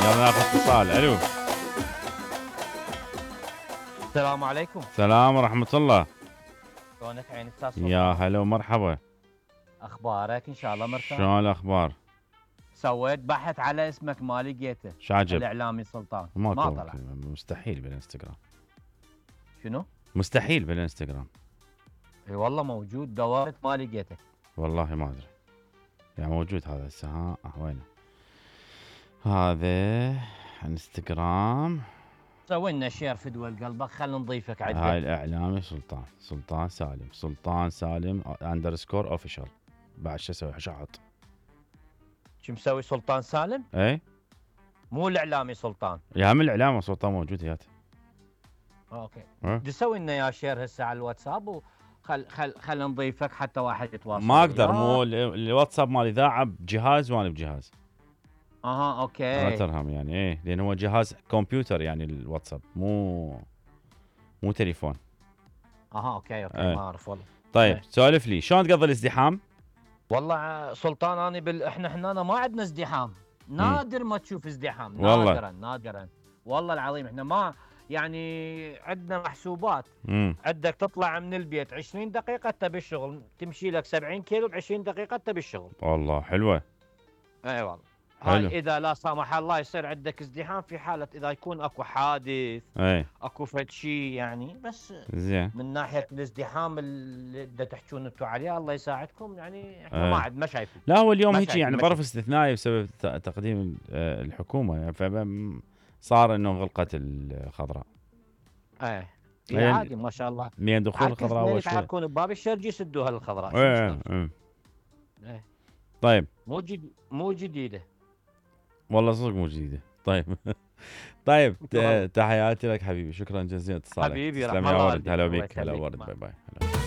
يلا ناخذ اتصال. الو. السلام عليكم. السلام ورحمة الله. شلونك عين استاذ سلطان؟ يا هلا ومرحبا. اخبارك ان شاء الله مرتاح؟ شلون الاخبار؟ سويت بحث على اسمك ما لقيته. شعجب؟ الاعلامي سلطان ما طلع. مستحيل بالانستغرام. شنو؟ مستحيل بالانستغرام. اي والله موجود، دورت ما لقيته. والله ما ادري. يعني موجود هذا هسه. ها وينه؟ هذا انستغرام. سوي لنا شير في دول قلبك، خلينا نضيفك عدل. هاي الاعلامي سلطان سالم اندرسكور اوفيشال. بعد شو اسوي؟ شحط. شو مسوي سلطان سالم؟ اي مو الاعلامي سلطان. يا هم الاعلام سلطان موجود هيات. اوكي. أه؟ تسوي لنا يا شير هسه على الواتساب خلينا نضيفك حتى واحد يتواصل. ما اقدر، مو الواتساب مال الاذاعه بجهاز وانا بجهاز. اها اوكي. لا ترهم يعني ايه، لان هو جهاز كمبيوتر يعني الواتساب مو تليفون. اها اوكي ايه. ما اعرف والله. طيب ايه. سولف لي شلون تقضي الازدحام؟ والله سلطان انا احنا هنا ما عندنا ازدحام، نادر ما تشوف ازدحام. والله. نادرا والله العظيم. احنا ما يعني عندنا محسوبات. عندك تطلع من البيت 20 دقيقة تبي الشغل، تمشي لك 70 كيلو ب 20 دقيقة تبي الشغل. والله حلوة. اي والله. حلو. هاي اذا لا سمح الله يصير عندك ازدحام، في حالة اذا يكون اكو حادث اي اكو فد شيء يعني. بس زين. من ناحية الازدحام اللي تحجون انتم عليه الله يساعدكم، يعني احنا ما عاد ما شايفين. لا هو اليوم هيك يعني ظرف استثنائي بسبب تقديم الحكومة يعني، فصار انه غلقت الخضراء. ايه عادي ما شاء الله. من دخول الخضراء اول شوي يتحركون بباب الشرج يسدوها الخضراء. ايه. طيب مو جديدة والله صدق مو جديدة. طيب طيب تحياتي لك حبيبي، شكرا جزيلا اتصالك. حبيبي تسلم يا ورد. هلا بك. هلا ورد. باي باي.